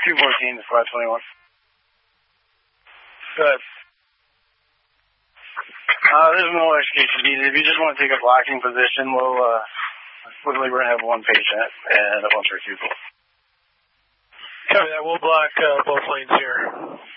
214 to 521. Good. There's no execution needed. If you just want to take a blocking position, we're going to have one patient and a bunch of people. Copy that. We'll block both lanes here.